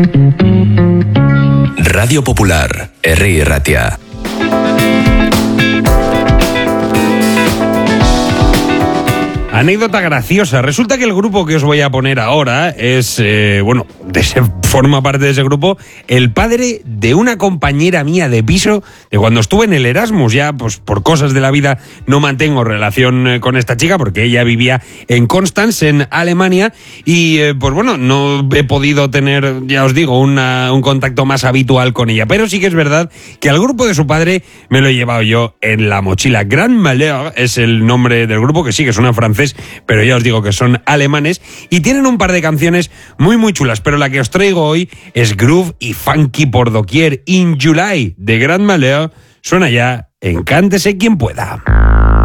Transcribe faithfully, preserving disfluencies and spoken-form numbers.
Radio Popular, Herri Ratia. Anécdota graciosa. Resulta que el grupo que os voy a poner ahora es, eh, bueno, de ese, forma parte de ese grupo, el padre de una compañera mía de piso de cuando estuve en el Erasmus. Ya, pues por cosas de la vida no mantengo relación eh, con esta chica porque ella vivía en Constance, en Alemania, y eh, pues bueno, no he podido tener, ya os digo, una, un contacto más habitual con ella. Pero sí que es verdad que al grupo de su padre me lo he llevado yo en la mochila. Grand Malheur es el nombre del grupo, que sí que suena francés, pero ya os digo que son alemanes y tienen un par de canciones muy muy chulas, pero la que os traigo hoy es groove y funky por doquier. In July de Grand Malheur suena ya en Cántese quien pueda.